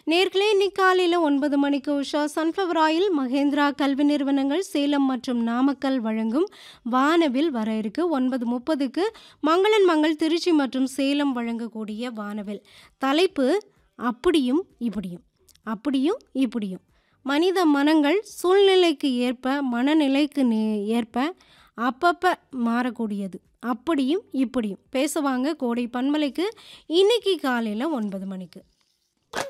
நேர்களே இன்னைக்கு காலையில் 9 மணிக்கு உஷா சன்ஃப்ளவர் ஆயில் மகேந்திரா கல்வி நிறுவனங்கள் சேலம் மற்றும் நாமக்கல் வழங்கும் வானவில் வர இருக்கு. 9:30க்கு மங்களன் மங்கள் திருச்சி மற்றும் சேலம் வழங்கக்கூடிய வானவில். தலைப்பு அப்படியும் இப்படியும், அப்படியும் இப்படியும். மனித மனங்கள் சூழ்நிலைக்கு ஏற்ப மனநிலைக்கு ஏற்ப அப்பப்ப மாறக்கூடியது. அப்படியும் இப்படியும் பேசுவாங்க கோடை பன்மலைக்கு இன்னைக்கு காலையில் 9 மணிக்கு.